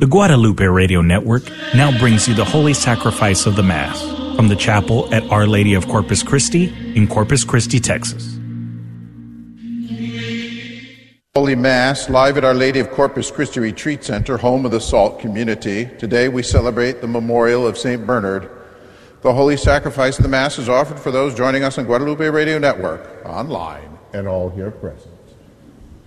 The Guadalupe Radio Network now brings you the Holy Sacrifice of the Mass from the chapel at Our Lady of Corpus Christi in Corpus Christi, Texas. Holy Mass, live at Our Lady of Corpus Christi Retreat Center, home of the SALT community. Today we celebrate the memorial of St. Bernard. The Holy Sacrifice of the Mass is offered for those joining us on Guadalupe Radio Network, online, and all here present.